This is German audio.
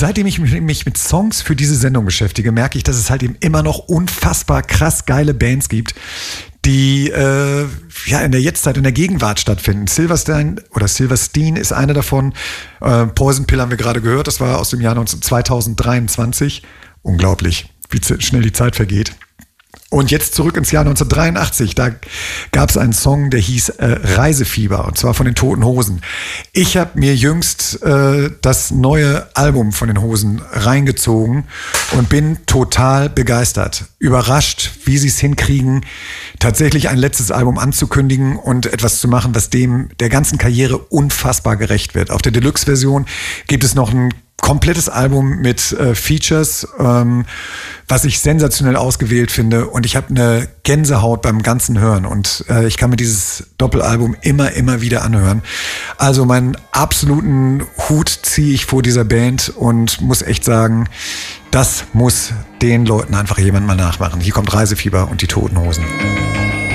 seitdem ich mich mit Songs für diese Sendung beschäftige, merke ich, dass es halt eben immer noch unfassbar krass geile Bands gibt, die in der Jetztzeit, in der Gegenwart stattfinden. Silverstein ist eine davon. Poison Pill haben wir gerade gehört, das war aus dem Jahr 2023. Unglaublich, wie schnell die Zeit vergeht. Und jetzt zurück ins Jahr 1983, da gab es einen Song, der hieß Reisefieber, und zwar von den Toten Hosen. Ich habe mir jüngst das neue Album von den Hosen reingezogen und bin total begeistert. Überrascht, wie sie es hinkriegen, tatsächlich ein letztes Album anzukündigen und etwas zu machen, was dem der ganzen Karriere unfassbar gerecht wird. Auf der Deluxe-Version gibt es noch ein komplettes Album mit Features, was ich sensationell ausgewählt finde, und ich habe eine Gänsehaut beim ganzen Hören, und ich kann mir dieses Doppelalbum immer wieder anhören. Also meinen absoluten Hut ziehe ich vor dieser Band und muss echt sagen, das muss den Leuten einfach jemand mal nachmachen. Hier kommt Reisefieber und die Toten Hosen.